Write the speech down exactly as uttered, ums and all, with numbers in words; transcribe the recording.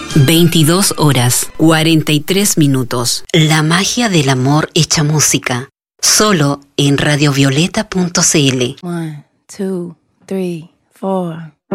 veintidós horas, cuarenta y tres minutos. La magia del amor hecha música. Solo en radiovioleta punto c l. One, two, three, four.